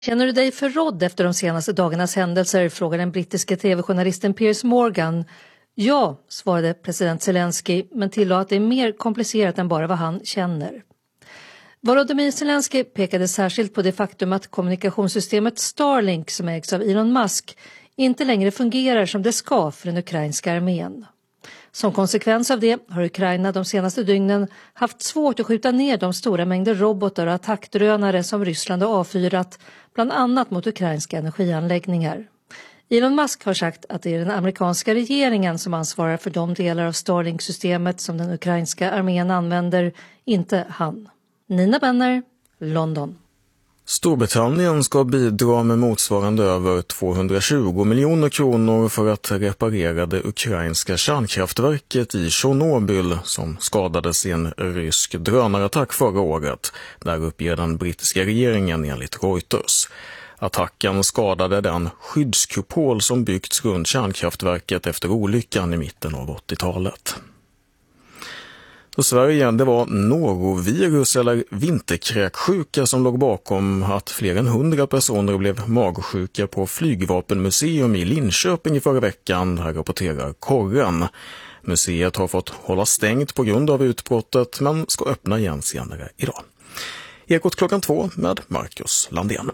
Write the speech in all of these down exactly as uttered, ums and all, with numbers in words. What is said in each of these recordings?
Känner du dig förrådd efter de senaste dagarnas händelser, frågar den brittiske tv-journalisten Piers Morgan. Ja, svarade president Zelensky, men tillade att det är mer komplicerat än bara vad han känner. Volodymyr Zelensky pekade särskilt på det faktum att kommunikationssystemet Starlink, som ägs av Elon Musk, inte längre fungerar som det ska för den ukrainska armén. Som konsekvens av det har Ukraina de senaste dygnen haft svårt att skjuta ner de stora mängder robotar och attackdrönare som Ryssland har avfyrat, bland annat mot ukrainska energianläggningar. Elon Musk har sagt att det är den amerikanska regeringen som ansvarar för de delar av Starlink-systemet som den ukrainska armén använder, inte han. Nina Benner, London. Storbritannien ska bidra med motsvarande över tvåhundratjugo miljoner kronor för att reparera det ukrainska kärnkraftverket i Tjernobyl som skadades i en rysk drönarattack förra året. Där uppger den brittiska regeringen enligt Reuters. Attacken skadade den skyddskupol som byggts runt kärnkraftverket efter olyckan i mitten av åttiotalet. För Sverige, det var norovirus eller vinterkräksjuka som låg bakom att fler än hundra personer blev magsjuka på Flygvapenmuseum i Linköping i förra veckan, här rapporterar Korren. Museet har fått hålla stängt på grund av utbrottet men ska öppna igen senare idag. Ekot klockan två med Marcus Landén.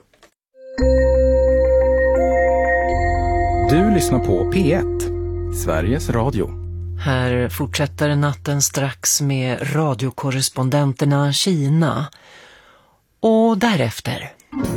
Du lyssnar på P ett, Sveriges Radio. Här fortsätter natten strax med radiokorrespondenterna Kina. Och därefter.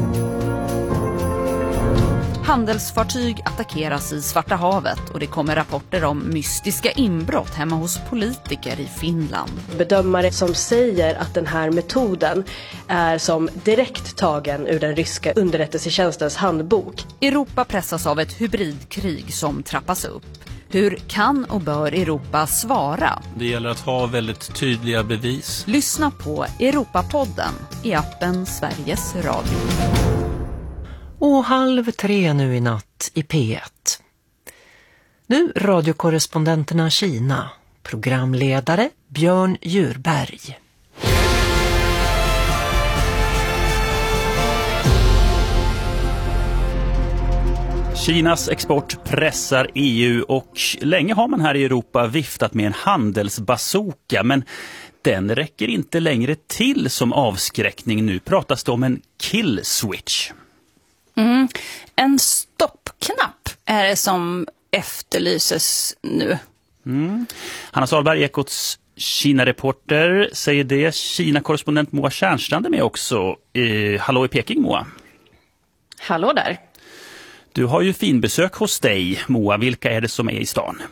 Handelsfartyg attackeras i Svarta havet och det kommer rapporter om mystiska inbrott hemma hos politiker i Finland. Bedömare som säger att den här metoden är som direkt tagen ur den ryska underrättelsetjänstens handbok. Europa pressas av ett hybridkrig som trappas upp. Hur kan och bör Europa svara? Det gäller att ha väldigt tydliga bevis. Lyssna på Europapodden i appen Sveriges Radio. Och halv tre nu i natt i P ett. Nu radiokorrespondenterna Kina. Programledare Björn Djurberg. Kinas export pressar E U och länge har man här i Europa viftat med en handelsbazooka, men den räcker inte längre till som avskräckning. Nu pratas det om en kill switch. Mm. En stoppknapp är det som efterlyses nu. Mm. Hanna Salberg, Ekots Kina-reporter, säger det. Kina-korrespondent Moa Tjärnstrand är med också. Eh, hallå i Peking, Moa. Hallå där. Du har ju finbesök hos dig, Moa. Vilka är det som är i stan?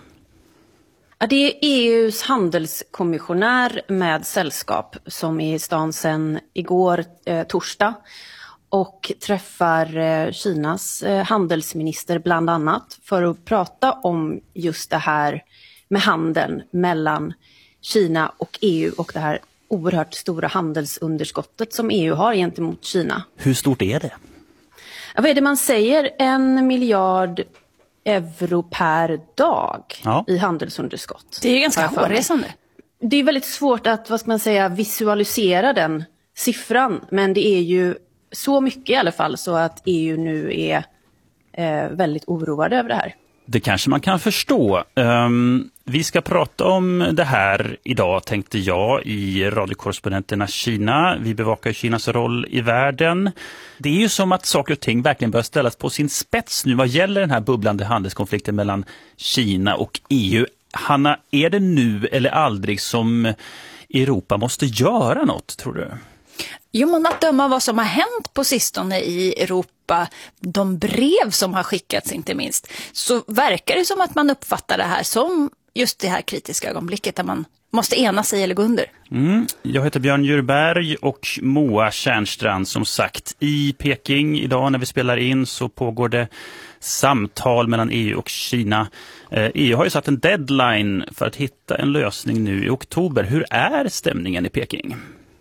Ja, det är E U:s handelskommissionär med sällskap som är i stan sedan igår eh, torsdag och träffar eh, Kinas eh, handelsminister bland annat för att prata om just det här med handeln mellan Kina och E U och det här oerhört stora handelsunderskottet som E U har gentemot Kina. Hur stort är det? Ja, vad är det man säger? En miljard euro per dag ja. i handelsunderskott. Det är ganska hårresande. Det är väldigt svårt att, vad ska man säga, visualisera den siffran. Men det är ju så mycket i alla fall så att E U nu är eh, väldigt oroade över det här. Det kanske man kan förstå. Um, vi ska prata om det här idag, tänkte jag, i radiokorrespondenterna Kina. Vi bevakar Kinas roll i världen. Det är ju som att saker och ting verkligen bör ställas på sin spets nu vad gäller den här bubblande handelskonflikten mellan Kina och E U. Hanna, är det nu eller aldrig som Europa måste göra något, tror du? Jo, men att döma vad som har hänt på sistone i Europa, de brev som har skickats inte minst, så verkar det som att man uppfattar det här som just det här kritiska ögonblicket där man måste ena sig eller gå under. Mm. Jag heter Björn Djurberg och Moa Tjärnstrand, som sagt, i Peking idag när vi spelar in så pågår det samtal mellan E U och Kina. E U har ju satt en deadline för att hitta en lösning nu i oktober. Hur är stämningen i Peking?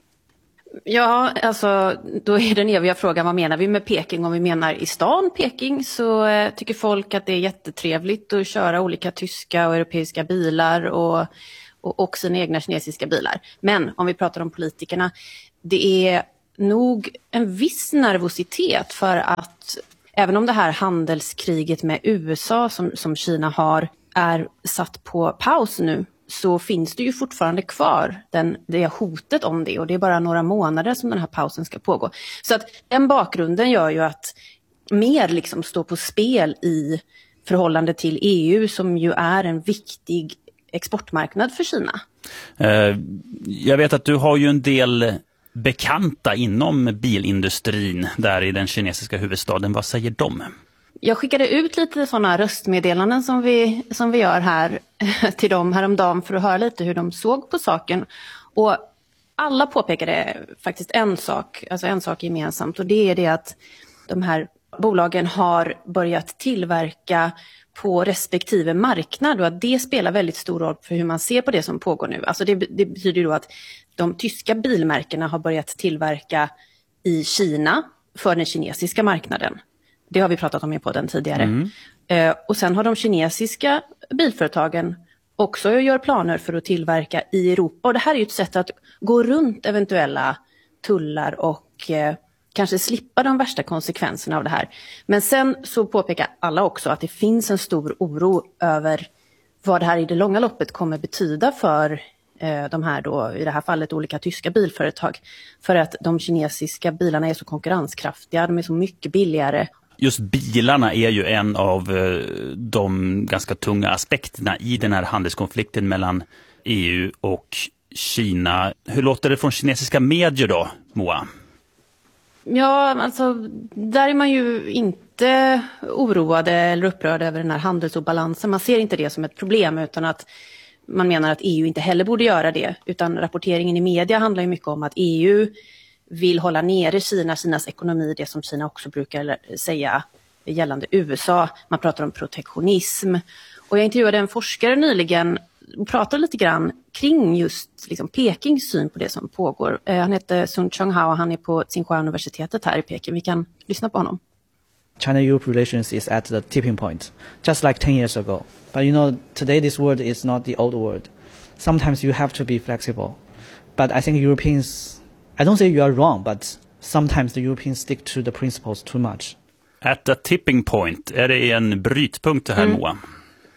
Ja, alltså då är den eviga frågan, vad menar vi med Peking? Om vi menar i stan Peking så eh, tycker folk att det är jättetrevligt att köra olika tyska och europeiska bilar och, och, och sina egna kinesiska bilar. Men om vi pratar om politikerna, det är nog en viss nervositet för att även om det här handelskriget med U S A som, som Kina har är satt på paus nu, så finns det ju fortfarande kvar den, det hotet om det, och det är bara några månader som den här pausen ska pågå. Så att den bakgrunden gör ju att mer liksom står på spel i förhållande till E U som ju är en viktig exportmarknad för Kina. Jag vet att du har ju en del bekanta inom bilindustrin där i den kinesiska huvudstaden. Vad säger de? Jag skickade ut lite sådana röstmeddelanden som vi, som vi gör här till dem häromdagen för att höra lite hur de såg på saken. Och alla påpekade faktiskt en sak, alltså en sak gemensamt, och det är det att de här bolagen har börjat tillverka på respektive marknad och att det spelar väldigt stor roll för hur man ser på det som pågår nu. Alltså det, det betyder då att de tyska bilmärkena har börjat tillverka i Kina för den kinesiska marknaden. Det har vi pratat om i podden tidigare. Mm. Eh, och sen har de kinesiska bilföretagen också gör planer för att tillverka i Europa. Och det här är ju ett sätt att gå runt eventuella tullar och eh, kanske slippa de värsta konsekvenserna av det här. Men sen så påpekar alla också att det finns en stor oro över vad det här i det långa loppet kommer betyda för eh, de här då, i det här fallet olika tyska bilföretag. För att de kinesiska bilarna är så konkurrenskraftiga, de är så mycket billigare. Just bilarna är ju en av de ganska tunga aspekterna i den här handelskonflikten mellan E U och Kina. Hur låter det från kinesiska medier då, Moa? Ja, alltså där är man ju inte oroade eller upprörd över den här handelsobalansen. Man ser inte det som ett problem, utan att man menar att E U inte heller borde göra det. Utan rapporteringen i media handlar ju mycket om att E U vill hålla nere Kina, Kinas ekonomi, det som Kina också brukar säga gällande U S A. Man pratar om protektionism. Och jag intervjuade en forskare nyligen och pratade lite grann kring just liksom Pekings syn på det som pågår. Eh, han heter Sun Chonghao och han är på Tsinghua-universitetet här i Peking. Vi kan lyssna på honom. China-Europe relations is at the tipping point, just like ten years ago. But you know, today this world is not the old world. Sometimes you have to be flexible. But I think Europeans... I don't say you are wrong, but sometimes the Europeans stick to the principles too much. At the tipping point, är det en brytpunkt det här, mm. Moa?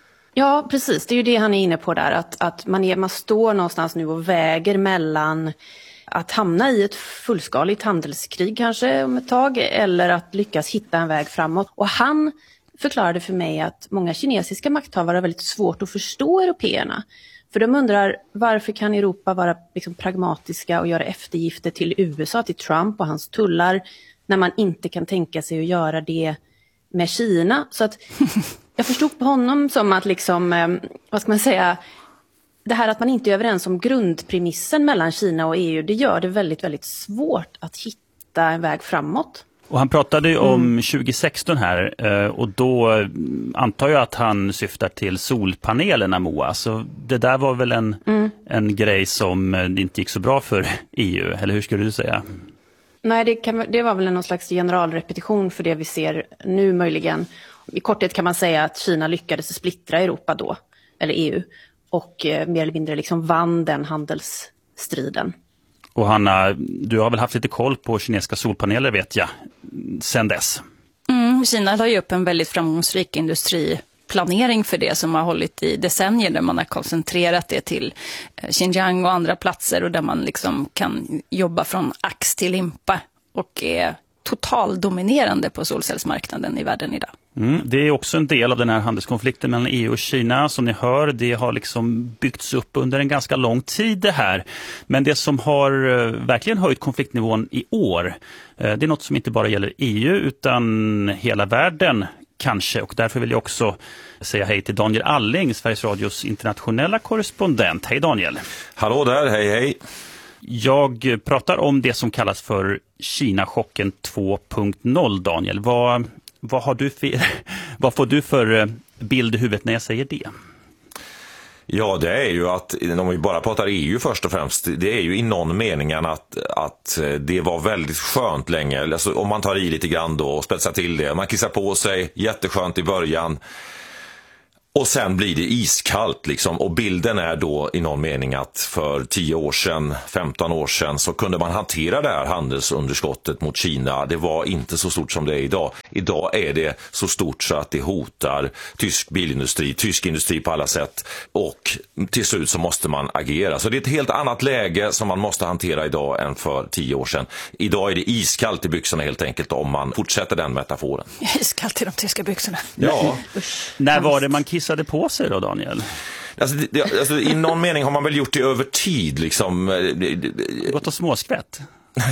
Ja, precis. Det är ju det han är inne på där. Att, att man, är, man står någonstans nu och väger mellan att hamna i ett fullskaligt handelskrig kanske om ett tag, eller att lyckas hitta en väg framåt. Och han förklarade för mig att många kinesiska makthavare har väldigt svårt att förstå européerna. För de undrar, varför kan Europa vara liksom pragmatiska och göra eftergifter till U S A, till Trump och hans tullar, när man inte kan tänka sig att göra det med Kina? Så att jag förstod på honom som att liksom, vad ska man säga, det här att man inte är överens om grundpremissen mellan Kina och E U, det gör det väldigt, väldigt svårt att hitta en väg framåt. Och han pratade ju om mm. tjugo sexton här, och då antar jag att han syftar till solpanelerna, Moa. Så det där var väl en, mm. en grej som inte gick så bra för E U, eller hur skulle du säga? Nej, det, kan, det var väl någon slags generalrepetition för det vi ser nu möjligen. I korthet kan man säga att Kina lyckades splittra Europa då, eller E U, och eh, mer eller mindre liksom vann den handelsstriden. Och Hanna, du har väl haft lite koll på kinesiska solpaneler, vet jag, sen dess. Mm, Kina har ju upp en väldigt framgångsrik industriplanering för det som har hållit i decennier, där man har koncentrerat det till Xinjiang och andra platser, och där man liksom kan jobba från ax till limpa och är totaldominerande på solcellsmarknaden i världen idag. Mm, det är också en del av den här handelskonflikten mellan E U och Kina. Som ni hör, det har liksom byggts upp under en ganska lång tid det här. Men det som har verkligen höjt konfliktnivån i år, det är något som inte bara gäller E U utan hela världen kanske. Och därför vill jag också säga hej till Daniel Alling, Sveriges Radios internationella korrespondent. Hej Daniel! Hallå där, hej hej! Jag pratar om det som kallas för Kina-chocken två punkt noll, Daniel. Vad, vad, har du för, vad får du för bild i huvudet när jag säger det? Ja, det är ju att, om vi bara pratar E U först och främst, det är ju i någon mening att, att det var väldigt skönt länge. Alltså, om man tar i lite grann då och spetsar till det. Man kissar på sig, jätteskönt i början. Och sen blir det iskallt liksom, och bilden är då i någon mening att för tio år sedan, femton år sedan så kunde man hantera det här handelsunderskottet mot Kina. Det var inte så stort som det är idag. Idag är det så stort så att det hotar tysk bilindustri, tysk industri på alla sätt, och till slut så måste man agera. Så det är ett helt annat läge som man måste hantera idag än för tio år sedan. Idag är det iskallt i byxorna helt enkelt, om man fortsätter den metaforen. Iskallt i de tyska byxorna. Ja. När var det man kissade på sig då, Daniel? Alltså, det, alltså, i någon mening har man väl gjort det över tid liksom. Gått och småskvätt.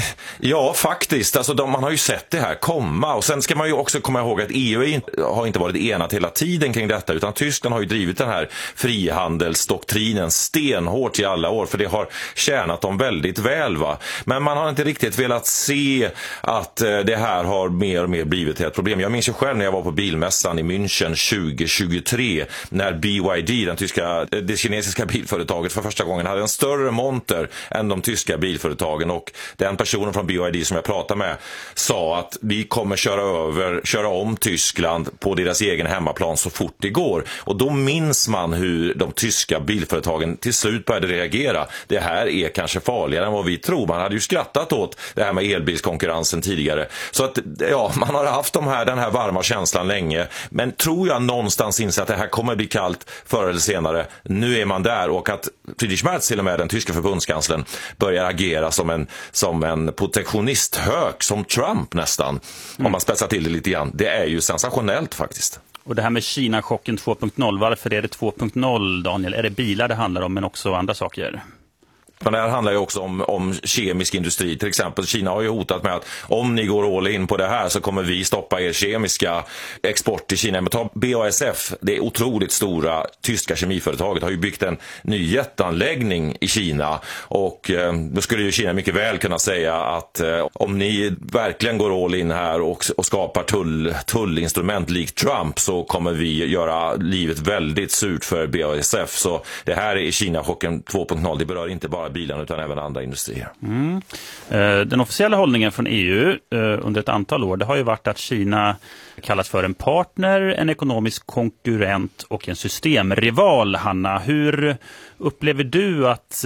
Ja, faktiskt. Alltså, de, man har ju sett det här komma. Och sen ska man ju också komma ihåg att E U är inte, har inte varit enat hela tiden kring detta, utan Tyskland har ju drivit den här frihandelsdoktrinen stenhårt i alla år, för det har tjänat dem väldigt väl, va? Men man har inte riktigt velat se att eh, det här har mer och mer blivit ett problem. Jag minns ju själv när jag var på bilmässan i München tjugo tjugotre när B Y D, den tyska, det kinesiska bilföretaget, för första gången hade en större monter än de tyska bilföretagen, och den personen från B Y D som jag pratade med sa att vi kommer köra över, köra om Tyskland på deras egen hemmaplan så fort det går. Och då minns man hur de tyska bilföretagen till slut började reagera. Det här är kanske farligare än vad vi tror. Man hade ju skrattat åt det här med elbilskonkurrensen tidigare. Så att ja, man har haft de här, den här varma känslan länge. Men tror jag någonstans inser att det här kommer bli kallt förr eller senare. Nu är man där, och att Friedrich Merz, till och med den tyska förbundskanslern, börjar agera som en som en protektionisthök, som Trump nästan, mm. om man spetsar till det lite grann. Det är ju sensationellt faktiskt. Och det här med Kina-chocken två punkt noll, varför är det två punkt noll, Daniel? Är det bilar det handlar om, men också andra saker? Men det här handlar ju också om, om kemisk industri. Till exempel Kina har ju hotat med att om ni går all in på det här så kommer vi stoppa er kemiska export till Kina. Men ta B A S F, det otroligt stora tyska kemiföretaget, har ju byggt en ny jätteanläggning i Kina. Och eh, då skulle ju Kina mycket väl kunna säga att eh, om ni verkligen går all in här och, och skapar tull, tullinstrument likt Trump, så kommer vi göra livet väldigt surt för B A S F. Så det här är Kina-chocken två punkt noll. Det berör inte bara bilarna utan även andra industrier. Mm. Den officiella hållningen från E U under ett antal år, det har ju varit att Kina kallas för en partner, en ekonomisk konkurrent och en systemrival. Hanna, hur upplever du att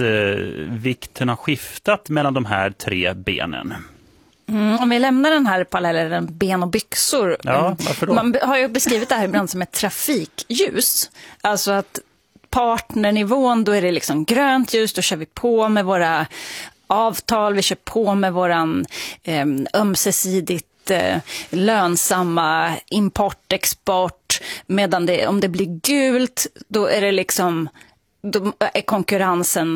vikten har skiftat mellan de här tre benen? Mm, om vi lämnar den här parallellen ben och byxor. Ja, varför då? Man har ju beskrivit det här ibland som ett trafikljus. Alltså att partnernivån, då är det liksom grönt ljus, då kör vi på med våra avtal, vi kör på med våran eh, ömsesidigt eh, lönsamma import, export, medan det, om det blir gult, då är det liksom, då är konkurrensen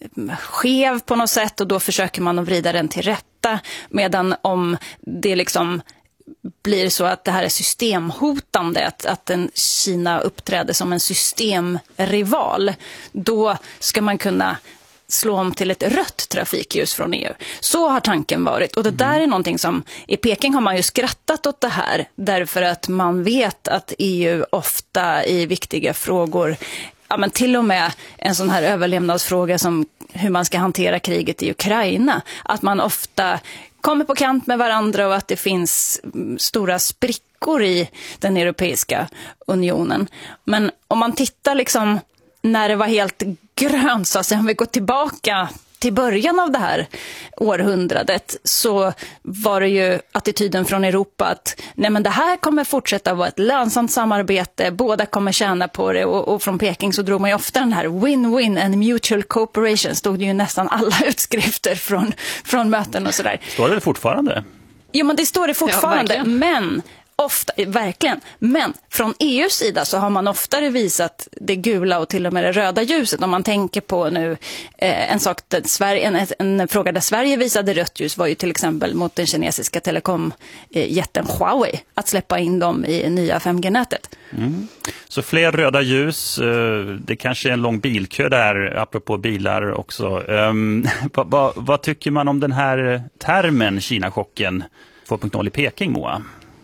skev på något sätt, och då försöker man att vrida den till rätta, medan om det liksom blir så att det här är systemhotande, att, att en Kina uppträder som en systemrival, då ska man kunna slå om till ett rött trafikljus från E U. Så har tanken varit. Och det där är någonting som, i Peking har man ju skrattat åt det här, därför att man vet att E U ofta i viktiga frågor, ja, men till och med en sån här överlevnadsfråga som hur man ska hantera kriget i Ukraina, att man ofta kommer på kant med varandra och att det finns stora sprickor i den europeiska unionen. Men om man tittar liksom när det var helt grönt, så alltså om vi går tillbaka till början av det här århundradet, så var det ju attityden från Europa att nej, men det här kommer fortsätta vara ett lönsamt samarbete, båda kommer tjäna på det, och, och från Peking så drog man ju ofta den här win-win and mutual cooperation, stod det ju nästan alla utskrifter från, från möten och sådär. Står det fortfarande? Jo, men det står det fortfarande, ja, men ofta, verkligen. Men från E U:s sida så har man oftare visat det gula och till och med det röda ljuset. Om man tänker på nu eh, en sak där Sverige, en, en fråga där Sverige visade rött ljus var ju till exempel mot den kinesiska telekomjätten eh, Huawei. Att släppa in dem i nya fem G-nätet. Mm. Så fler röda ljus, eh, det kanske är en lång bilkö där, apropå bilar också. Um, vad, vad, vad tycker man om den här termen Kina-chocken två punkt noll i Peking, Moa?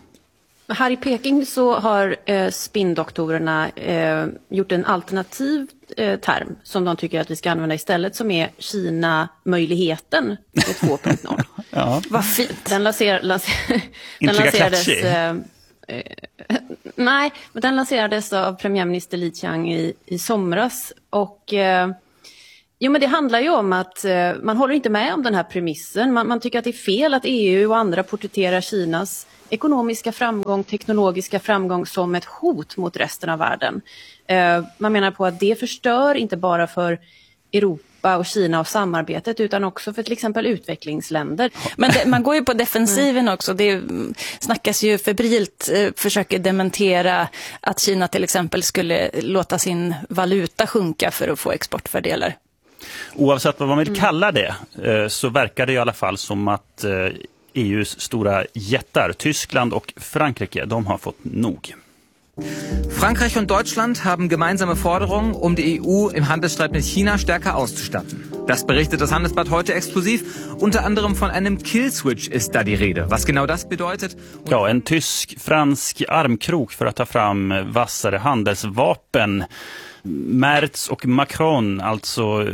Här i Peking så har eh, spindoktorerna eh, gjort en alternativ eh, term som de tycker att vi ska använda istället, som är Kina-möjligheten två punkt noll. Ja. Vad fint. Den, lanser, lanser, den lanserades... Eh, Eh, nej, men den lanserades av premiärminister Li Qiang i, i somras. Och eh, jo, men det handlar ju om att eh, man håller inte med om den här premissen. Man, man tycker att det är fel att E U och andra porträtterar Kinas ekonomiska framgång, teknologiska framgång som ett hot mot resten av världen. Eh, man menar på att det förstör inte bara för Europa och Kina och samarbetet utan också för till exempel utvecklingsländer. Men det, man går ju på defensiven också. Det snackas ju febrilt, eh, försöker dementera att Kina till exempel skulle låta sin valuta sjunka för att få exportfördelar. Oavsett vad man vill kalla det eh, så verkar det i alla fall som att eh, E U:s stora jättar, Tyskland och Frankrike, de har fått nog. Frankreich und Deutschland haben gemeinsame Forderungen, um die E U im Handelsstreit mit China stärker auszustatten. Das berichtet das Handelsblatt heute exklusiv. Unter anderem von einem Killswitch ist da die Rede. Was genau das bedeutet? Ja, en tysk-fransk armkrok för att ta fram vassare handelsvapen. Merz och Macron, alltså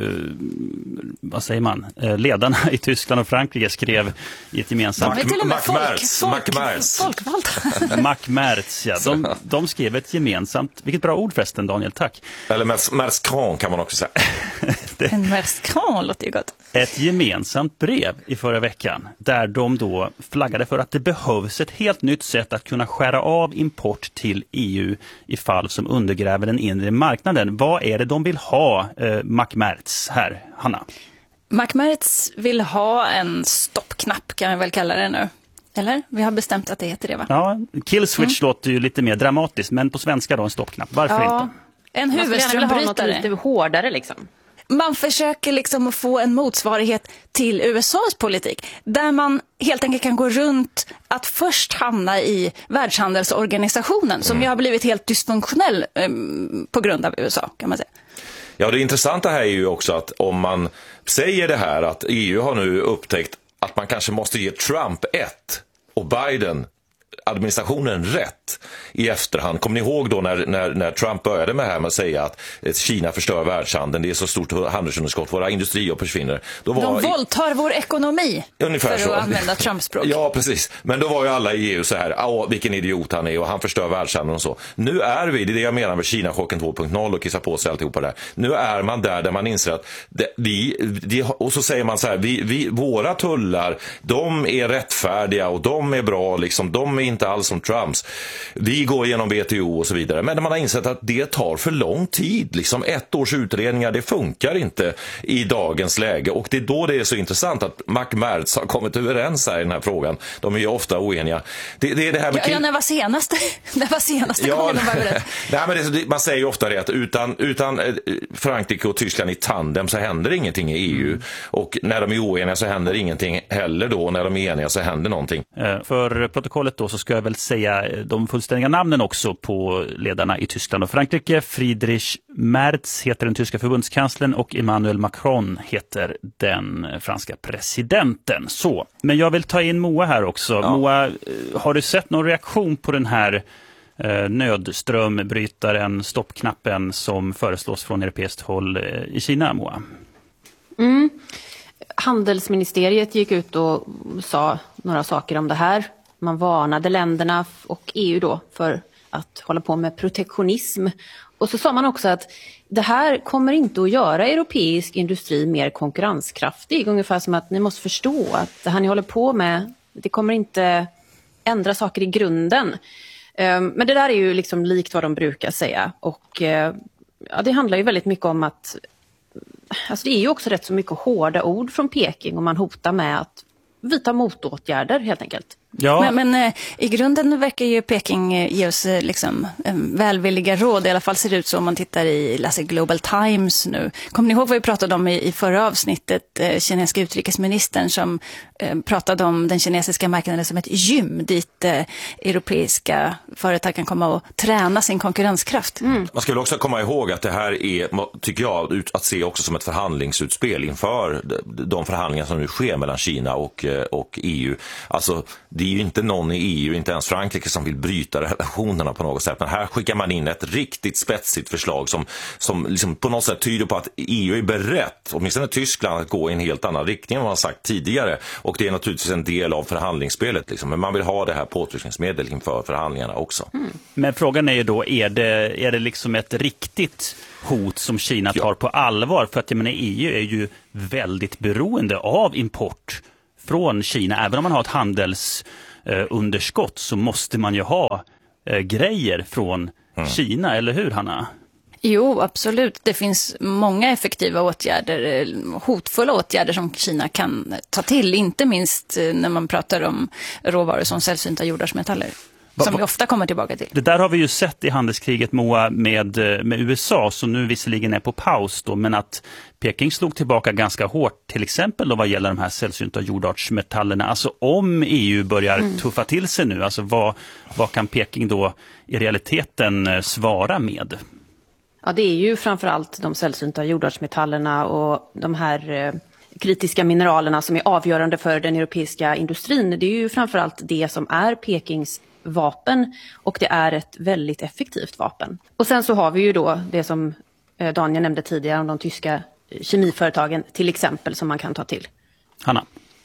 vad säger man, ledarna i Tyskland och Frankrike skrev i ett gemensamt... De är till och med folk, folk, folkvalda. Mac Merz, ja. De, de skrev ett gemensamt, vilket bra ord förresten Daniel, tack. Eller Merz-Kron kan man också säga. En Merz-Kron låter ju gott. Ett gemensamt brev i förra veckan där de då flaggade för att det behövs ett helt nytt sätt att kunna skära av import till E U i fall som undergräver den inre marknaden. Vad är det de vill ha, eh, Mac Merz här, Hanna? Mac Merz vill ha en stoppknapp, kan vi väl kalla det nu. Eller? Vi har bestämt att det heter det, va? Ja, killswitch mm. låter ju lite mer dramatiskt, men på svenska då en stoppknapp. Varför ja. inte? En huvudströmbrytare. Lite hårdare liksom. Man försöker liksom att få en motsvarighet till U S A:s politik där man helt enkelt kan gå runt att först hamna i Världshandelsorganisationen som mm. ju har blivit helt dysfunktionell um, på grund av U S A, kan man säga. Ja, det intressanta här är ju också att om man säger det här att E U har nu upptäckt att man kanske måste ge Trump ett och Biden administrationen rätt i efterhand. Kommer ni ihåg då när, när, när Trump började med det här med att säga att Kina förstör världshandeln, det är så stort handelsunderskott, våra industrier försvinner. Då var De våldtar vår ekonomi ungefär för så. att använda Trumps språk. Ja, precis. Men då var ju alla i E U så här, ja, vilken idiot han är och han förstör världshandeln och så. Nu är vi, det är det jag menar med Kina-chocken två punkt noll och kissa på sig alltihopa där. Nu är man där där man inser att det, vi, vi, och så säger man så här, vi, vi, våra tullar, de är rättfärdiga och de är bra, liksom, de är inte alls som Trumps. Vi går igenom W T O och så vidare. Men man har insett att det tar för lång tid. Liksom ett års utredningar, det funkar inte i dagens läge. Och det är då det är så intressant att Mac Merz har kommit överens här i den här frågan. De är ju ofta oeniga. Det, det är det här med ja, ja, när var senaste, när var senaste ja, gången de var överens? Nej, men det, man säger ju ofta det att utan, utan Frankrike och Tyskland i tandem så händer ingenting i E U. Mm. Och när de är oeniga så händer ingenting heller då. När de är eniga så händer någonting. För protokollet då så ska jag väl säga de fullständiga namnen också på ledarna i Tyskland och Frankrike. Friedrich Merz heter den tyska förbundskanslern och Emmanuel Macron heter den franska presidenten. Så, men jag vill ta in Moa här också. Ja. Moa, har du sett någon reaktion på den här eh, nödströmbrytaren, stoppknappen som föreslås från europeiskt håll eh, i Kina, Moa? Mm. Handelsministeriet gick ut och sa några saker om det här. Man varnade länderna och E U då för att hålla på med protektionism. Och så sa man också att det här kommer inte att göra europeisk industri mer konkurrenskraftig. Ungefär som att ni måste förstå att det här ni håller på med, det kommer inte ändra saker i grunden. Men det där är ju liksom likt vad de brukar säga. Och ja, det handlar ju väldigt mycket om att alltså det är ju också rätt så mycket hårda ord från Peking och man hotar med att vidta motåtgärder helt enkelt. Ja. Men, men eh, i grunden verkar ju Peking eh, ge oss eh, liksom, eh, välvilliga råd. I alla fall ser det ut så om man tittar i läser Global Times nu. Kommer ni ihåg vad vi pratade om i, i förra avsnittet? Eh, kinesiska utrikesministern som eh, pratade om den kinesiska marknaden som ett gym dit eh, europeiska företag kan komma och träna sin konkurrenskraft. Mm. Man ska väl också komma ihåg att det här är, tycker jag, ut att se också som ett förhandlingsutspel inför de förhandlingar som nu sker mellan Kina och, och E U. Alltså det är ju inte någon i E U, inte ens Frankrike, som vill bryta relationerna på något sätt. Men här skickar man in ett riktigt spetsigt förslag som, som liksom på något sätt tyder på att E U är berett, åtminstone Tyskland, att gå i en helt annan riktning än vad man sagt tidigare. Och det är naturligtvis en del av förhandlingsspelet. Liksom. Men man vill ha det här påtryckningsmedel inför förhandlingarna också. Mm. Men frågan är ju då, är det, är det liksom ett riktigt hot som Kina tar ja. på allvar? För att jag menar, E U är ju väldigt beroende av import från Kina. Även om man har ett handelsunderskott så måste man ju ha eh, grejer från mm. Kina, eller hur, Hanna? Jo, absolut. Det finns många effektiva åtgärder, hotfulla åtgärder som Kina kan ta till. Inte minst när man pratar om råvaror som sällsynta jordartsmetaller. Som vi ofta kommer tillbaka till. Det där har vi ju sett i handelskriget, Moa, med, med U S A, som nu visserligen är på paus då, men att Peking slog tillbaka ganska hårt, till exempel då vad gäller de här sällsynta jordartsmetallerna. Alltså om E U börjar mm. tuffa till sig nu, alltså vad, vad kan Peking då i realiteten svara med? Ja, det är ju framförallt de sällsynta jordartsmetallerna och de här eh, kritiska mineralerna som är avgörande för den europeiska industrin. Det är ju framförallt det som är Pekings vapen, och det är ett väldigt effektivt vapen. Och sen så har vi ju då det som Daniel nämnde tidigare om de tyska kemiföretagen till exempel, som man kan ta till. Hanna?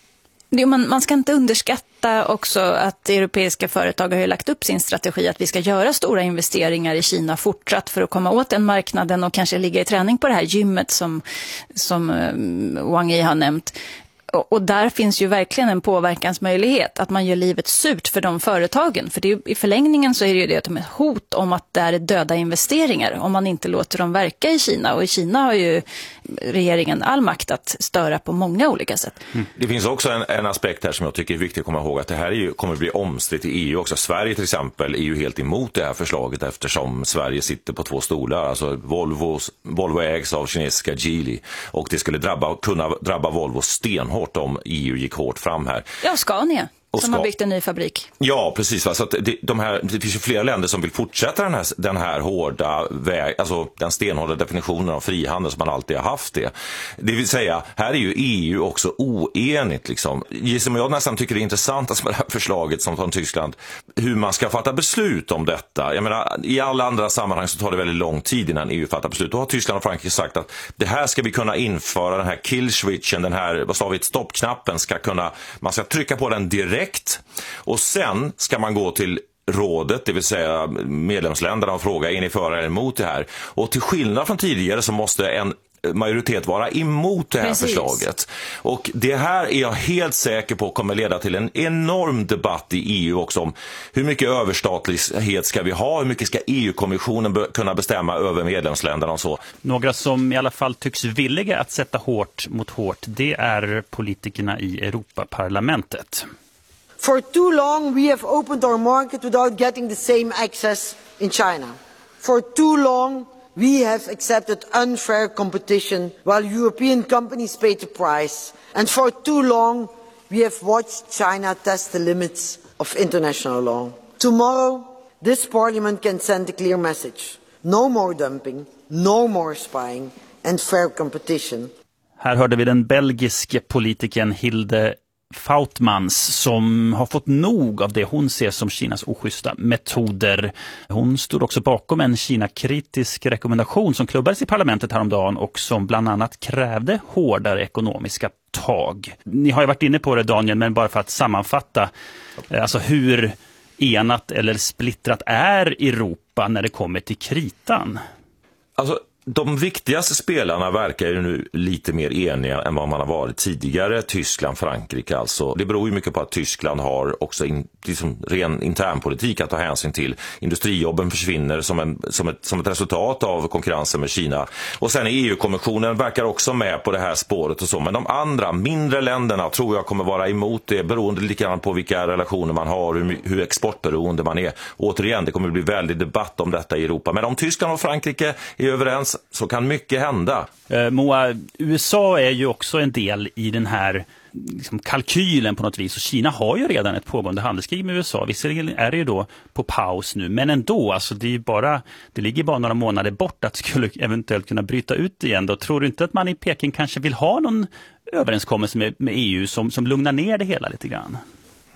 Man, man ska inte underskatta också att europeiska företag har ju lagt upp sin strategi att vi ska göra stora investeringar i Kina fortsatt för att komma åt den marknaden och kanske ligga i träning på det här gymmet som, som Wang Yi har nämnt. Och där finns ju verkligen en påverkansmöjlighet, att man gör livet surt för de företagen. För det är, i förlängningen så är det ju det att de är ett hot om att det är döda investeringar om man inte låter dem verka i Kina. Och i Kina har ju regeringen all makt att störa på många olika sätt. Mm. Det finns också en, en aspekt här som jag tycker är viktigt att komma ihåg, att det här är ju, kommer att bli omstritt i E U också. Sverige till exempel är ju helt emot det här förslaget eftersom Sverige sitter på två stolar. Alltså Volvo, Volvo ägs av kinesiska Geely, och det skulle drabba, kunna drabba Volvo stenhårt om E U gick hårt fram här. Ja, Scania. Och som ska... har byggt en ny fabrik. Ja, precis. Va? Så att det, de här, det finns ju flera länder som vill fortsätta den här, den här hårda väg, alltså den stenhårda definitionen av frihandel som man alltid har haft det. Det vill säga, här är ju E U också oenigt. Liksom. Som jag nästan tycker det är intressant med det här förslaget som från Tyskland, hur man ska fatta beslut om detta. Jag menar, i alla andra sammanhang så tar det väldigt lång tid innan E U fattar beslut. Då har Tyskland och Frankrike sagt att det här ska vi kunna införa, den här kill switchen, den här, vad sa vi, stoppknappen ska kunna, man ska trycka på den direkt. Och sen ska man gå till rådet, det vill säga medlemsländerna, och fråga är ni för eller emot det här. Och till skillnad från tidigare så måste en majoritet vara emot det här Precis. förslaget. Och det här är jag helt säker på kommer leda till en enorm debatt i E U också om hur mycket överstatlighet ska vi ha, hur mycket ska E U-kommissionen be- kunna bestämma över medlemsländerna och så. Några som i alla fall tycks villiga att sätta hårt mot hårt, det är politikerna i Europaparlamentet. For too long we have opened our market without getting the same access in China. For too long we have accepted unfair competition while European companies pay the price. And for too long we have watched China test the limits of international law. Tomorrow this parliament can send a clear message. No more dumping, no more spying and fair competition. Här hörde vi den belgiske politikern Hilde Vautmans som har fått nog av det hon ser som Kinas oschyssta metoder. Hon stod också bakom en Kina-kritisk rekommendation som klubbades i parlamentet häromdagen och som bland annat krävde hårdare ekonomiska tag. Ni har ju varit inne på det, Daniel, men bara för att sammanfatta, alltså hur enat eller splittrat är Europa när det kommer till kritan? Alltså, de viktigaste spelarna verkar ju nu lite mer eniga än vad man har varit tidigare. Tyskland, Frankrike alltså. Det beror ju mycket på att Tyskland har också in, liksom ren internpolitik att ta hänsyn till. Industrijobben försvinner som, en, som, ett, som ett resultat av konkurrensen med Kina. Och sen E U-kommissionen verkar också med på det här spåret och så. Men de andra, mindre länderna tror jag kommer vara emot det, beroende lite grann på vilka relationer man har, hur, hur exportberoende man är. Återigen, det kommer bli väldigt debatt om detta i Europa. Men om Tyskland och Frankrike är överens så kan mycket hända. Eh, Moa, U S A är ju också en del i den här liksom, kalkylen på något vis. Och Kina har ju redan ett pågående handelskrig med U S A. Visserligen är det ju då på paus nu. Men ändå, alltså, det, är bara, det ligger bara några månader bort att skulle eventuellt kunna bryta ut igen. Då tror du inte att man i Peking kanske vill ha någon överenskommelse med, med E U som, som lugnar ner det hela lite grann?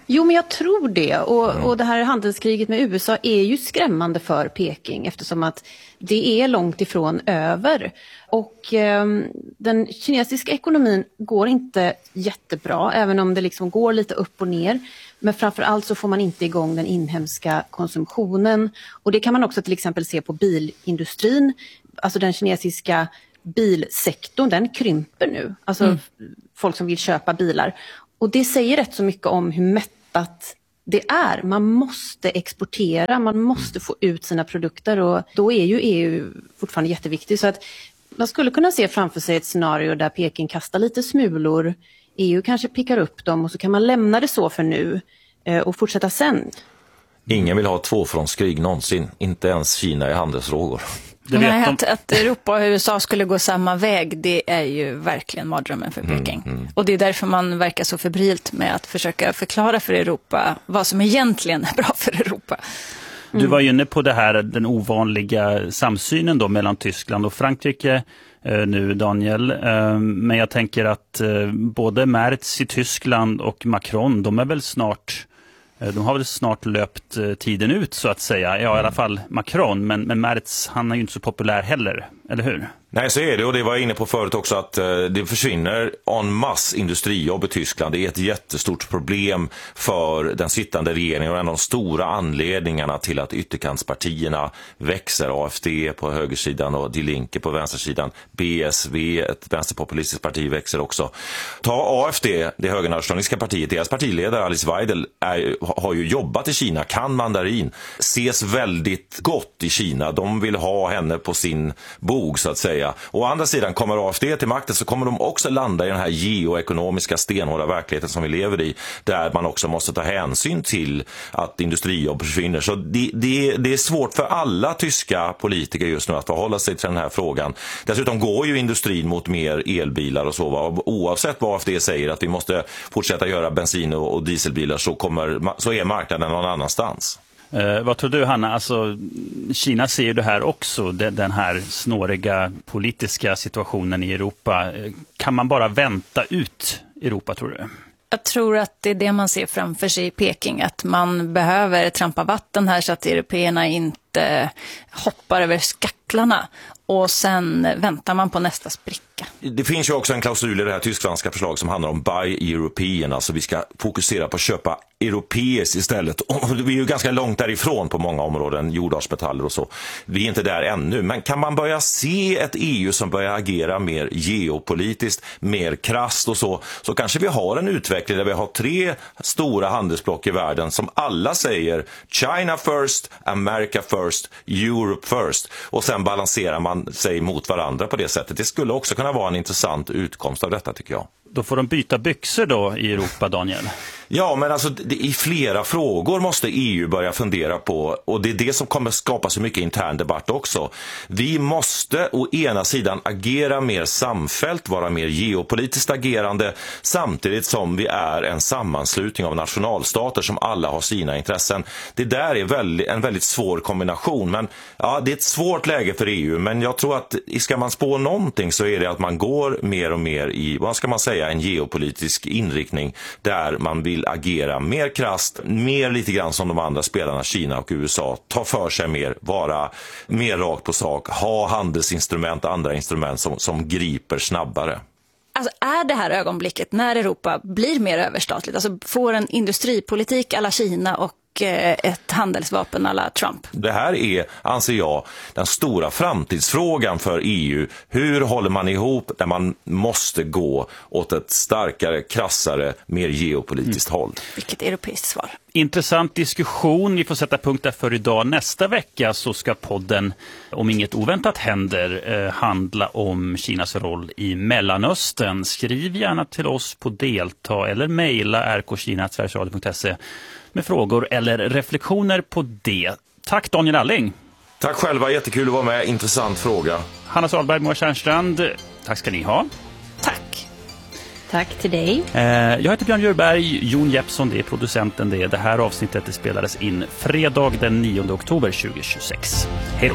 Jo, men jag tror det. Och, och det här handelskriget med U S A är ju skrämmande för Peking eftersom att det är långt ifrån över. Och eh, den kinesiska ekonomin går inte jättebra, även om det liksom går lite upp och ner. Men framförallt så får man inte igång den inhemska konsumtionen. Och det kan man också till exempel se på bilindustrin. Alltså den kinesiska bilsektorn, den krymper nu. Alltså mm. folk som vill köpa bilar. Och det säger rätt så mycket om hur mättat det är. Man måste exportera, man måste få ut sina produkter och då är ju E U fortfarande jätteviktigt. Så att man skulle kunna se framför sig ett scenario där Peking kastar lite smulor, E U kanske pickar upp dem och så kan man lämna det så för nu och fortsätta sen. Ingen vill ha ett tvåfrontskrig någonsin, inte ens Kina i handelsfrågor. Nej, att, att Europa och U S A skulle gå samma väg, det är ju verkligen mardrömmen för Peking. Mm, mm. Och det är därför man verkar så febrilt med att försöka förklara för Europa vad som egentligen är bra för Europa. Mm. Du var ju inne på det här, den ovanliga samsynen då mellan Tyskland och Frankrike eh, nu, Daniel. Eh, men jag tänker att eh, både Merz i Tyskland och Macron, de är väl snart... De har väl snart löpt tiden ut så att säga. Ja, i alla fall Macron. Men, men Merz, han är ju inte så populär heller, eller hur? Nej, så är det, och det var jag inne på förut också, att eh, det försvinner en mass industrijobb i Tyskland. Det är ett jättestort problem för den sittande regeringen och en av de stora anledningarna till att ytterkantspartierna växer. A F D på högersidan och Die Linke på vänstersidan. B S V, ett vänsterpopulistiskt parti, växer också. Ta A F D, det högernationalistiska partiet. Deras partiledare Alice Weidel är, har ju jobbat i Kina, kan mandarin, ses väldigt gott i Kina. De vill ha henne på sin bog så att säga. Å andra sidan, kommer A F D till makten så kommer de också landa i den här geoekonomiska stenhårda verkligheten som vi lever i, där man också måste ta hänsyn till att industrijobb försvinner. Så det, det, det är svårt för alla tyska politiker just nu att förhålla sig till den här frågan. Dessutom går ju industrin mot mer elbilar och så. Va? Oavsett vad A F D säger att vi måste fortsätta göra bensin- och dieselbilar så, kommer, så är marknaden någon annanstans. Eh, vad tror du, Hanna? Alltså, Kina ser ju det här också, det, den här snåriga politiska situationen i Europa. Kan man bara vänta ut Europa, tror du? Jag tror att det är det man ser framför sig i Peking, att man behöver trampa vatten här så att européerna inte hoppar över skacklarna och sen väntar man på nästa spricka. Det finns ju också en klausul i det här tysk-franska förslaget som handlar om buy European, alltså vi ska fokusera på att köpa europeiskt istället. Och vi är ju ganska långt därifrån på många områden, jordartsmetaller och så. Vi är inte där ännu, men kan man börja se ett E U som börjar agera mer geopolitiskt, mer krasst och så, så kanske vi har en utveckling där vi har tre stora handelsblock i världen som alla säger China first, America first, Europe first, och sen balanserar man sig mot varandra på det sättet. Det skulle också kunna vara en intressant utkomst av detta, tycker jag. Då får de byta byxor då i Europa, Daniel? Ja, men alltså det, i flera frågor måste E U börja fundera på, och det är det som kommer skapa så mycket intern debatt också. Vi måste å ena sidan agera mer samfällt, vara mer geopolitiskt agerande, samtidigt som vi är en sammanslutning av nationalstater som alla har sina intressen. Det där är väldigt, en väldigt svår kombination, men ja, det är ett svårt läge för E U, men jag tror att ska man spå någonting så är det att man går mer och mer i, vad ska man säga, en geopolitisk inriktning där man vill agera mer krasst, mer lite grann som de andra spelarna, Kina och U S A, ta för sig mer, vara mer rakt på sak, ha handelsinstrument och andra instrument som, som griper snabbare. Alltså är det här ögonblicket när Europa blir mer överstatligt, alltså får en industripolitik alla Kina och ett handelsvapen alla Trump? Det här är, anser jag, den stora framtidsfrågan för E U. Hur håller man ihop när man måste gå åt ett starkare, krassare, mer geopolitiskt mm. håll? Vilket europeiskt svar. Intressant diskussion. Vi får sätta punkt där för idag. Nästa vecka så ska podden, om inget oväntat händer, eh, handla om Kinas roll i Mellanöstern. Skriv gärna till oss på delta eller mejla r k kina snabel-a sveriges radio punkt se med frågor eller reflektioner på det. Tack Daniel Alling. Tack själva, jättekul att vara med. Intressant fråga. Hanna Salberg, Moa Kärnstrand, tack ska ni ha. Tack. Tack till dig. Eh, jag heter Björn Djurberg, Jon Jeppsson, det är producenten. Det, det här avsnittet det spelades in fredag den nionde oktober tjugohundratjugosex. Hej då.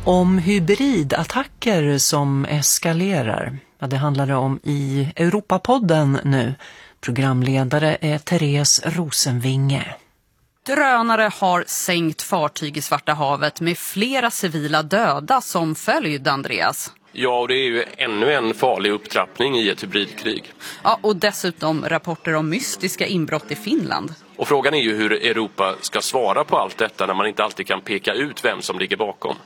Om hybridattacker som eskalerar. Ja, det handlar om i Europapodden nu. Programledare är Therese Rosenvinge. Drönare har sänkt fartyg i Svarta havet med flera civila döda som följd, Andreas. Ja, och det är ju ännu en farlig upptrappning i ett hybridkrig. Ja, och dessutom rapporter om mystiska inbrott i Finland. Och frågan är ju hur Europa ska svara på allt detta när man inte alltid kan peka ut vem som ligger bakom.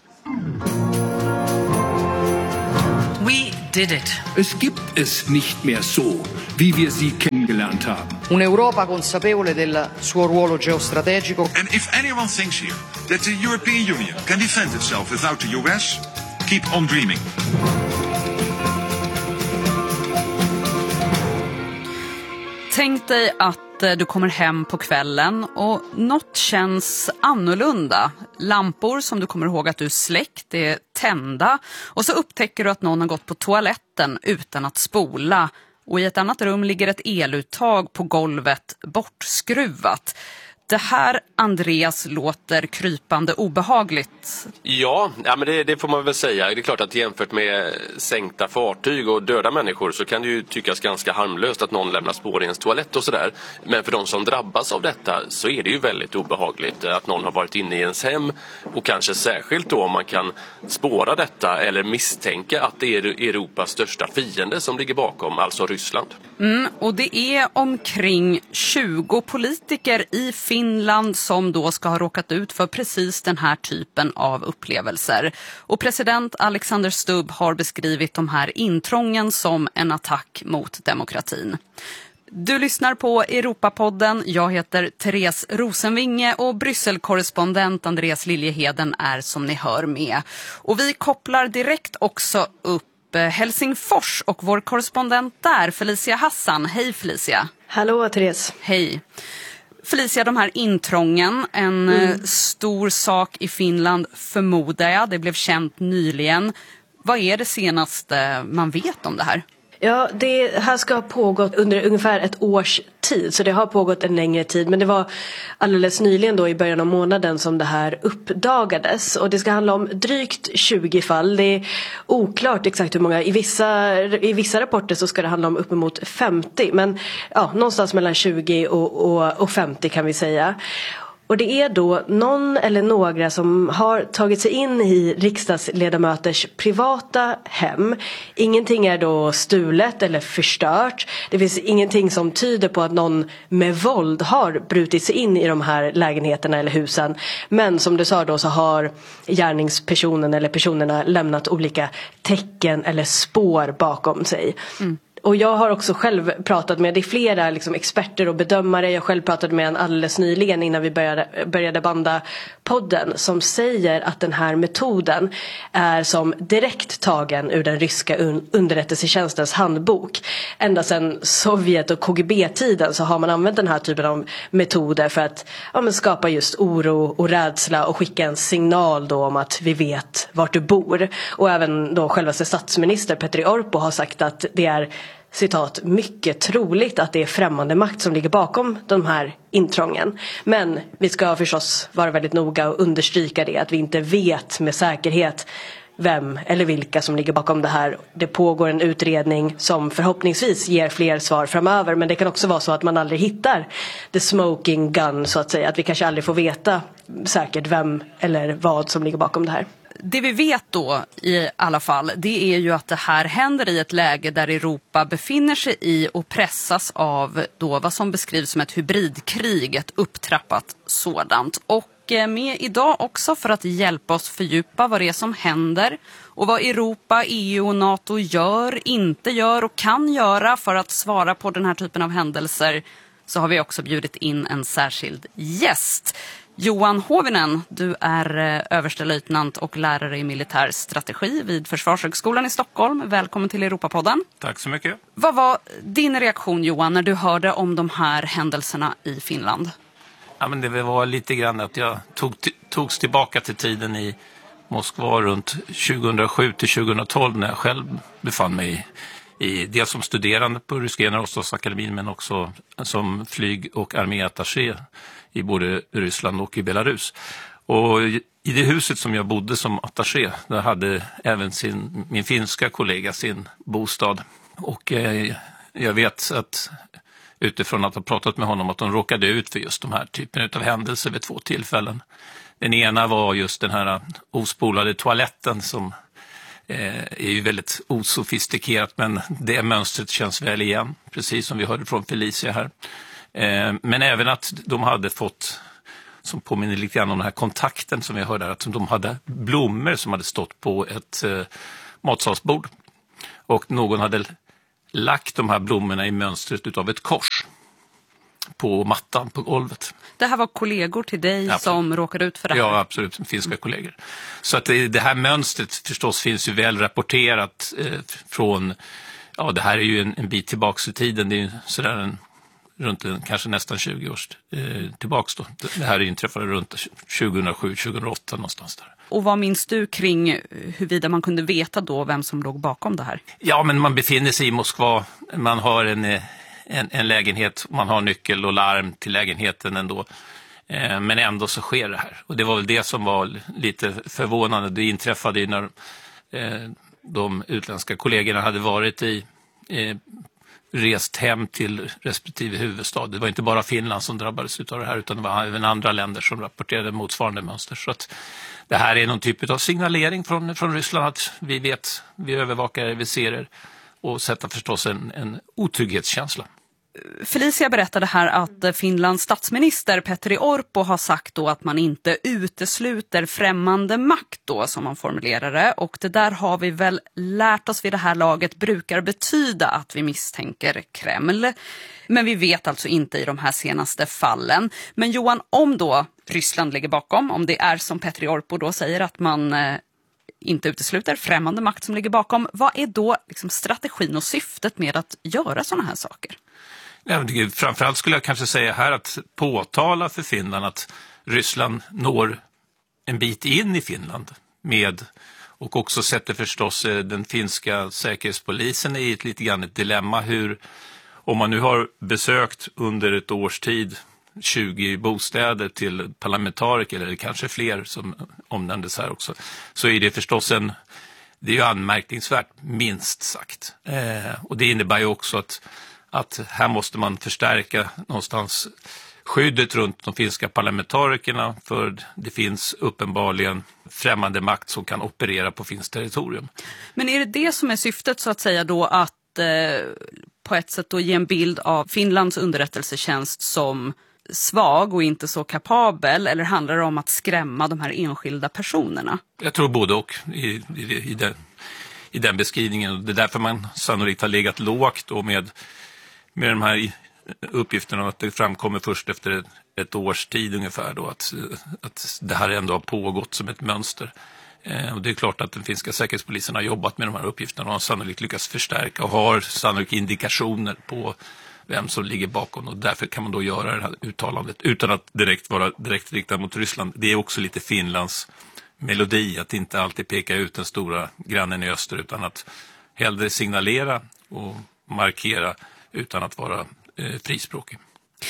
We did it. Es gibt es nicht mehr so, wie wir sie kennengelernt haben. Un'Europa consapevole del suo ruolo geostrategico. And if anyone thinks here that the European Union can defend itself without the U S, keep on dreaming. Tänk dig att du kommer hem på kvällen och något känns annorlunda. Lampor som du kommer ihåg att du släckt är tända och så upptäcker du att någon har gått på toaletten utan att spola. Och i ett annat rum ligger ett eluttag på golvet bortskruvat. Det här, Andreas, låter krypande obehagligt. Ja, ja men det, det får man väl säga. Det är klart att jämfört med sänkta fartyg och döda människor så kan det ju tyckas ganska harmlöst att någon lämnar spår i ens toalett och sådär. Men för de som drabbas av detta så är det ju väldigt obehagligt att någon har varit inne i ens hem. Och kanske särskilt då om man kan spåra detta eller misstänka att det är Europas största fiende som ligger bakom, alltså Ryssland. Mm, och det är omkring tjugo politiker i Finland som då ska ha råkat ut för precis den här typen av upplevelser. Och president Alexander Stubb har beskrivit de här intrången som en attack mot demokratin. Du lyssnar på Europapodden. Jag heter Therese Rosenvinge och Brysselkorrespondent Andreas Liljeheden är som ni hör med. Och vi kopplar direkt också upp Helsingfors och vår korrespondent där, Felicia Hassan. Hej Felicia. Hallå Therese. Hej. Felicia, de här intrången, en mm. stor sak i Finland förmodar jag. Det blev känt nyligen. Vad är det senaste man vet om det här? Ja, det här ska ha pågått under ungefär ett års tid, så det har pågått en längre tid, men det var alldeles nyligen då i början av månaden som det här uppdagades, och det ska handla om drygt tjugo fall. Det är oklart exakt hur många, i vissa, i vissa rapporter så ska det handla om uppemot femtio, men ja, någonstans mellan tjugo och, och, och femtio kan vi säga. Och det är då någon eller några som har tagit sig in i riksdagsledamöters privata hem. Ingenting är då stulet eller förstört. Det finns ingenting som tyder på att någon med våld har brutit sig in i de här lägenheterna eller husen. Men som du sa då så har gärningspersonen eller personerna lämnat olika tecken eller spår bakom sig. Mm. Och jag har också själv pratat med, det är flera liksom experter och bedömare, jag själv pratade med en alldeles nyligen innan vi började, började banda podden, som säger att den här metoden är som direkt tagen ur den ryska un- underrättelsetjänstens handbok. Ända sedan Sovjet och K G B-tiden så har man använt den här typen av metoder för att ja, men skapa just oro och rädsla och skicka en signal då om att vi vet vart du bor. Och även då självaste statsminister Petteri Orpo har sagt att det är citat, mycket troligt att det är främmande makt som ligger bakom de här intrången. Men vi ska förstås vara väldigt noga och understryka det, att vi inte vet med säkerhet vem eller vilka som ligger bakom det här. Det pågår en utredning som förhoppningsvis ger fler svar framöver, men det kan också vara så att man aldrig hittar the smoking gun, så att säga, att vi kanske aldrig får veta säkert vem eller vad som ligger bakom det här. Det vi vet då i alla fall, det är ju att det här händer i ett läge där Europa befinner sig i och pressas av då vad som beskrivs som ett hybridkrig, ett upptrappat sådant. Och med idag också för att hjälpa oss fördjupa vad det är som händer och vad Europa, E U och NATO gör, inte gör och kan göra för att svara på den här typen av händelser, så har vi också bjudit in en särskild gäst. Johan Hovinen, du är överstelöjtnant och lärare i militär strategi vid Försvarshögskolan i Stockholm. Välkommen till Europapodden. Tack så mycket. Vad var din reaktion, Johan, när du hörde om de här händelserna i Finland? Ja, men det var lite grann att jag tog t- togs tillbaka till tiden i Moskva runt tjugohundrasju till tjugohundratolv när jag själv befann mig i, i dels som studerande på Ryska generalstabsakademin men också som flyg- och arméattaché i både Ryssland och i Belarus. Och i det huset som jag bodde som attaché, där hade även sin, min finska kollega sin bostad. Och eh, jag vet att utifrån att ha pratat med honom att de råkade ut för just de här typen av händelser vid två tillfällen. Den ena var just den här ospolade toaletten som eh, är ju väldigt osofistikerat, men det mönstret känns väl igen, precis som vi hörde från Felicia här. Eh, men även att de hade fått, som påminner lite grann om den här kontakten som vi hörde här, att de hade blommor som hade stått på ett eh, matsalsbord. Och någon hade lagt de här blommorna i mönstret utav ett kors på mattan på golvet. Det här var kollegor till dig absolut. Som råkade ut för det här? Ja, absolut. Finska kollegor. Så att det, det här mönstret förstås finns ju väl rapporterat eh, från, ja det här är ju en, en bit tillbaks i tiden. Det är ju sådär en, runt en, kanske nästan tjugo år eh, tillbaks då. Det här inträffade runt tjugohundrasju tjugohundraåtta någonstans där. Och vad minns du kring huruvida man kunde veta då vem som låg bakom det här? Ja, men man befinner sig i Moskva. Man har en, en, en lägenhet, man har nyckel och larm till lägenheten ändå. Eh, men ändå så sker det här. Och det var väl det som var lite förvånande. Det inträffade ju när eh, de utländska kollegorna hade varit i... Eh, rest hem till respektive huvudstad. Det var inte bara Finland som drabbades av det här, utan det var även andra länder som rapporterade motsvarande mönster. Så att det här är någon typ av signalering från, från Ryssland att vi vet, vi övervakar er, vi ser er, och sätta förstås en, en otrygghetskänsla. Felicia berättade här att Finlands statsminister Petteri Orpo har sagt då att man inte utesluter främmande makt då, som man formulerar det. Och det där har vi väl lärt oss vid det här laget brukar betyda att vi misstänker Kreml. Men vi vet alltså inte i de här senaste fallen. Men Johan, om då Ryssland ligger bakom, om det är som Petteri Orpo då säger att man eh, inte utesluter främmande makt som ligger bakom, vad är då liksom strategin och syftet med att göra sådana här saker? Ja, framförallt skulle jag kanske säga här att påtala för Finland att Ryssland når en bit in i Finland med, och också sätter förstås den finska säkerhetspolisen i ett lite grann ett dilemma. Hur, om man nu har besökt under ett års tid tjugo bostäder till parlamentariker, eller kanske fler som omnämndes här också, så är det förstås en, det är ju anmärkningsvärt minst sagt. Eh, och det innebär ju också att att här måste man förstärka någonstans skyddet runt de finska parlamentarikerna, för det finns uppenbarligen främmande makt som kan operera på finskt territorium. Men är det det som är syftet så att säga då, att eh, på ett sätt då ge en bild av Finlands underrättelsetjänst som svag och inte så kapabel, eller handlar det om att skrämma de här enskilda personerna? Jag tror både och i, i, i, den, i den beskrivningen. Det är därför man sannolikt har legat lågt och med med de här uppgifterna, att det framkommer först efter ett, ett års tid ungefär då, att, att det här ändå har pågått som ett mönster. Eh, och det är klart att den finska säkerhetspolisen har jobbat med de här uppgifterna och har sannolikt lyckats förstärka och har sannolikt indikationer på vem som ligger bakom, och därför kan man då göra det här uttalandet utan att direkt vara direkt riktad mot Ryssland. Det är också lite Finlands melodi att inte alltid peka ut den stora grannen i öster, utan att hellre signalera och markera utan att vara eh, frispråkig.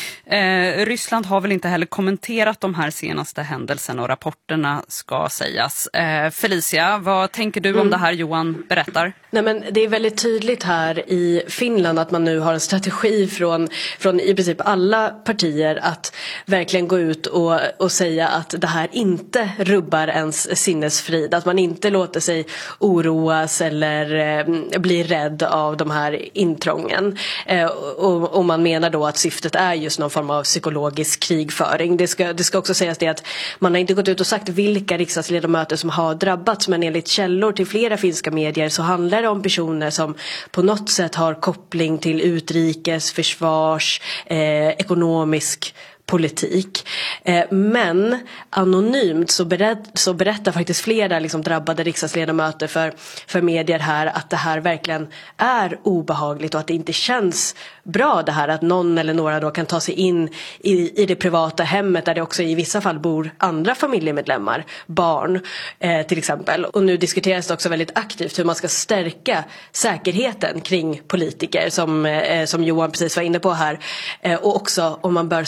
Eh, Ryssland har väl inte heller kommenterat de här senaste händelserna och rapporterna ska sägas. Eh, Felicia, vad tänker du mm. om det här Johan berättar? Nej, men det är väldigt tydligt här i Finland att man nu har en strategi från, från i princip alla partier att verkligen gå ut och, och säga att det här inte rubbar ens sinnesfrid. Att man inte låter sig oroas eller eh, bli rädd av de här intrången. Eh, och, och man menar då att syftet är just någon form av psykologisk krigföring. Det ska, det ska också sägas det att man har inte gått ut och sagt vilka riksdagsledamöter som har drabbats, men enligt källor till flera finska medier så handlar det om personer som på något sätt har koppling till utrikes, försvars, eh, ekonomisk politik. Eh, men anonymt så, berätt, så berättar faktiskt flera liksom, drabbade riksdagsledamöter för, för medier här att det här verkligen är obehagligt och att det inte känns bra det här att någon eller några då kan ta sig in i, i det privata hemmet där det också i vissa fall bor andra familjemedlemmar, barn eh, till exempel. Och nu diskuteras det också väldigt aktivt hur man ska stärka säkerheten kring politiker som, eh, som Johan precis var inne på här. Eh, och också om man bör söka igenom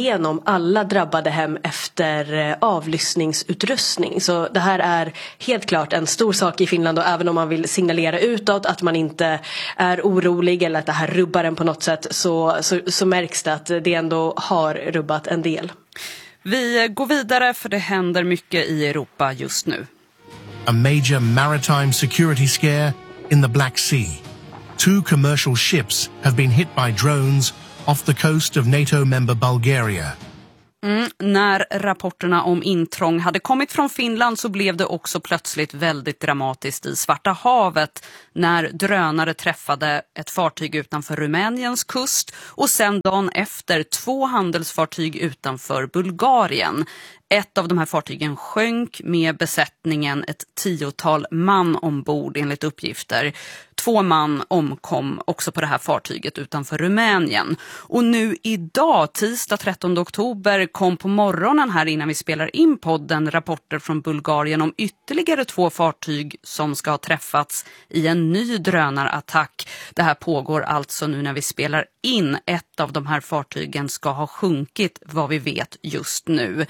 igenom alla drabbade hem efter avlyssningsutrustning. Så det här är helt klart en stor sak i Finland, och även om man vill signalera utåt att man inte är orolig eller att det här rubbar en på något sätt, så, så, så märks det att det ändå har rubbat en del. Vi går vidare för det händer mycket i Europa just nu. A major maritime security scare in the Black Sea. Two commercial ships have been hit by drones off the coast of NATO member Bulgaria. Mm, när rapporterna om intrång hade kommit från Finland så blev det också plötsligt väldigt dramatiskt i Svarta havet när drönare träffade ett fartyg utanför Rumäniens kust och sen dagen efter två handelsfartyg utanför Bulgarien. Ett av de här fartygen sjönk med besättningen ett tiotal man ombord enligt uppgifter. Två man omkom också på det här fartyget utanför Rumänien. Och nu idag, tisdag trettonde oktober, kom på morgonen här innan vi spelar in podden rapporter från Bulgarien om ytterligare två fartyg som ska ha träffats i en ny drönarattack. Det här pågår alltså nu när vi spelar in. Ett av de här fartygen ska ha sjunkit, vad vi vet just nu.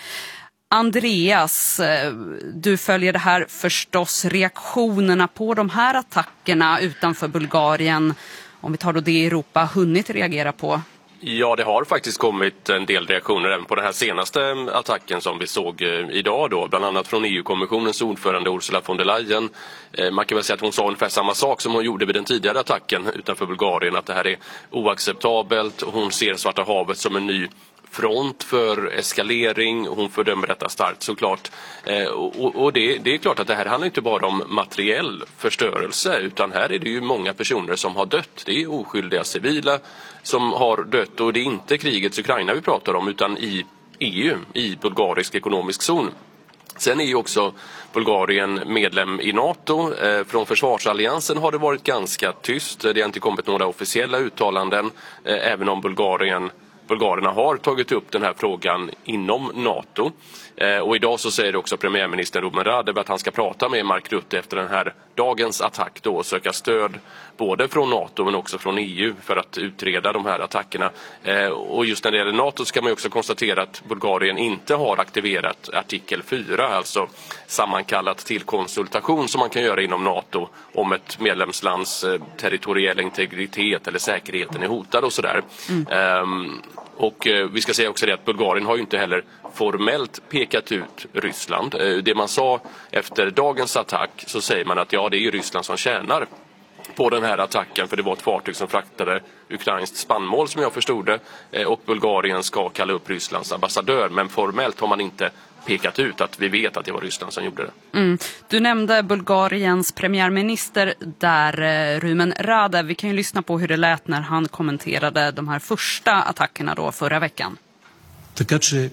Andreas, du följer det här förstås, reaktionerna på de här attackerna utanför Bulgarien, om vi tar då det i Europa, hunnit reagera på? Ja, det har faktiskt kommit en del reaktioner även på den här senaste attacken som vi såg idag då, bland annat från E U-kommissionens ordförande Ursula von der Leyen. Man kan väl säga att hon sa ungefär samma sak som hon gjorde vid den tidigare attacken utanför Bulgarien, att det här är oacceptabelt, och hon ser Svarta havet som en ny front för eskalering. Hon fördömer detta starkt såklart. Eh, och och det, det är klart att det här handlar inte bara om materiell förstörelse, utan här är det ju många personer som har dött. Det är oskyldiga civila som har dött, och det är inte krigets Ukraina vi pratar om utan i E U, i bulgarisk ekonomisk zon. Sen är ju också Bulgarien medlem i NATO. Eh, från försvarsalliansen har det varit ganska tyst. Det har inte kommit några officiella uttalanden, eh, även om Bulgarien Bulgarerna har tagit upp den här frågan inom NATO. Eh, och idag så säger också premiärminister Rumen Radev att han ska prata med Mark Rutte efter den här dagens attack då, och söka stöd både från NATO men också från E U för att utreda de här attackerna. Eh, och just när det gäller NATO ska man ju också konstatera att Bulgarien inte har aktiverat artikel fyra, alltså sammankallat till konsultation som man kan göra inom NATO om ett medlemslands eh, territoriella integritet eller säkerheten är hotad och sådär. Mm. Eh, och eh, vi ska säga också det att Bulgarien har ju inte heller formellt pekat ut Ryssland. Eh, det man sa efter dagens attack, så säger man att ja, det är ju Ryssland som tjänar på den här attacken, för det var ett fartyg som fraktade ukrainskt spannmål som jag förstod det, eh, och Bulgarien ska kalla upp Rysslands ambassadör, men formellt har man inte pekat ut att vi vet att det var Ryssland som gjorde det. Mm. Du nämnde Bulgariens premiärminister där, eh, Rumen Radev. Vi kan ju lyssna på hur det lät när han kommenterade de här första attackerna då förra veckan. Така че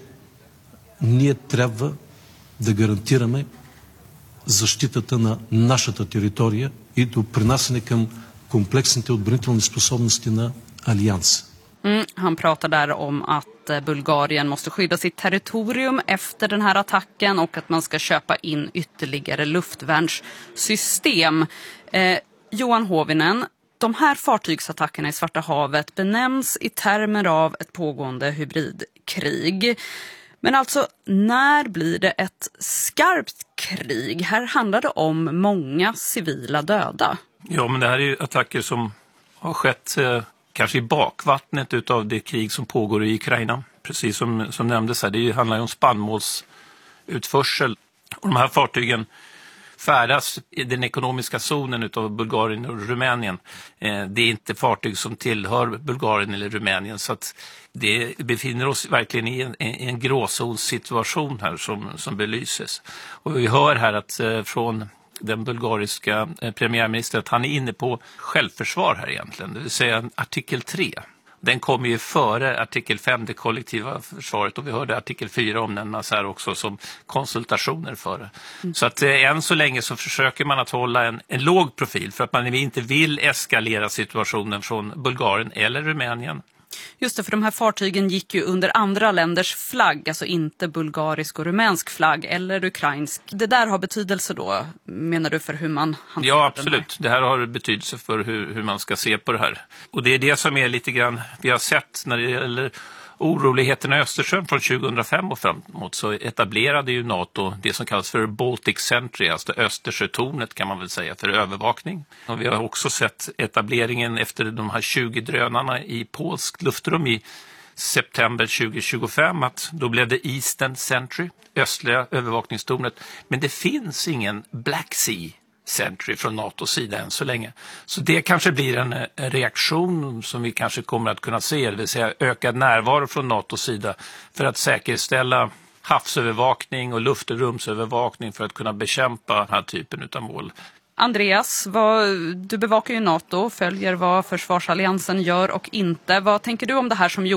ние трябва да гарантираме защитата на нашата територия и допринасяне към комплексните отбранителни способности на Алианса. Mm, han pratar där om att Bulgarien måste skydda sitt territorium efter den här attacken och att man ska köpa in ytterligare luftvärnssystem. Eh, Johan Hovinen, de här fartygsattackerna i Svarta havet benämns i termer av ett pågående hybridkrig. Men alltså, när blir det ett skarpt krig? Här handlar det om många civila döda. Ja, men det här är ju attacker som har skett eh, kanske i bakvattnet utav det krig som pågår i Ukraina. Precis som, som nämndes här, det handlar ju om spannmålsutförsel. Och de här fartygen färdas i den ekonomiska zonen utav Bulgarien och Rumänien. Eh, det är inte fartyg som tillhör Bulgarien eller Rumänien, så att det befinner oss verkligen i en, i en gråzonssituation här som, som belyses. Och vi hör här att eh, från den bulgariska eh, premiärministern att han är inne på självförsvar här egentligen, det vill säga artikel tre. Den kommer ju före artikel fem, det kollektiva försvaret, och vi hörde artikel fyra omnämnas här också som konsultationer före. Mm. Så att eh, än så länge så försöker man att hålla en, en låg profil för att man inte vill eskalera situationen från Bulgarien eller Rumänien. Just det, för de här fartygen gick ju under andra länders flagg, alltså inte bulgarisk och rumänsk flagg eller ukrainsk. Det där har betydelse då, menar du, för hur man hanterar? Ja, absolut. Det här har betydelse för hur, hur man ska se på det här. Och det är det som är lite grann, vi har sett när det gäller oroligheterna i Östersjön från tjugohundrafem och framåt så etablerade ju NATO det som kallas för Baltic Sentry, alltså Östersjötornet kan man väl säga, för övervakning. Och vi har också sett etableringen efter de här tjugo drönarna i polskt luftrum i september tjugohundratjugofem, att då blev det Eastern Sentry, östliga övervakningstornet. Men det finns ingen Black Sea Sentry från NATOs sida än så länge. Så det kanske blir en reaktion som vi kanske kommer att kunna se, det vill säga ökad närvaro från NATOs sida för att säkerställa havsövervakning och luftrumsövervakning för att kunna bekämpa den här typen av mål. Andreas, vad, du bevakar ju NATO, följer vad försvarsalliansen gör och inte. Vad tänker du om det här som